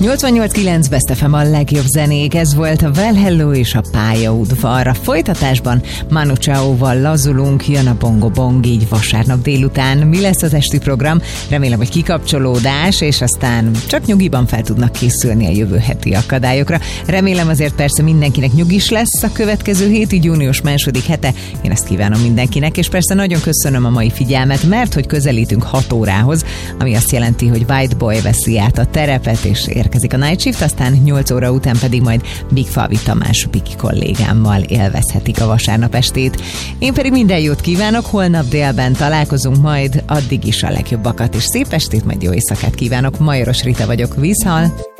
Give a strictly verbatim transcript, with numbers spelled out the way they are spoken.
nyolcvannyolc kilenc Best ef em a legjobb zenék, ez volt a Well Hello és a pályaudvar. A folytatásban Manu Chao-val lazulunk, jön a Bongo Bong, így vasárnap délután. Mi lesz az esti program? Remélem, hogy kikapcsolódás, és aztán csak nyugiban fel tudnak készülni a jövő heti akadályokra. Remélem azért persze mindenkinek nyugis lesz a következő hét, így június második hete. Én ezt kívánom mindenkinek, és persze nagyon köszönöm a mai figyelmet, mert hogy közelítünk hat órához, ami azt jelenti, hogy White Boy veszi át a terepet, és érkezik a Night Shift, aztán nyolc óra után pedig majd Big Falvi Tamás Piki kollégámmal élvezhetik a vasárnap estét. Én pedig minden jót kívánok, holnap délben találkozunk majd, addig is a legjobbakat, és szép estét, majd jó éjszakát kívánok. Majoros Rita vagyok, viszhal!